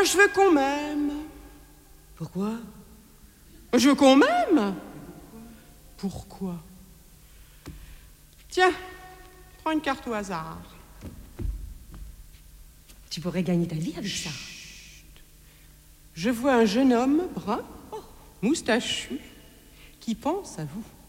je veux qu'on m'aime. Pourquoi? Je veux qu'on m'aime. Pourquoi? Tiens, prends une carte au hasard. Tu pourrais gagner ta vie avec ça. Je vois un jeune homme brun, moustachu, qui pense à vous.